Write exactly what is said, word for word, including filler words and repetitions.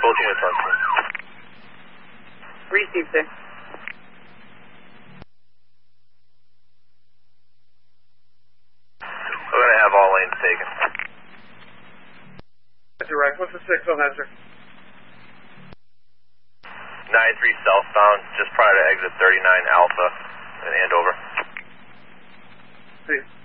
Approaching with Sunstone. Received, sir. We're going to have all lanes taken. That's your right. What's the six on that, sir? nine three southbound, just prior to exit thirty-nine Alpha in Andover. See.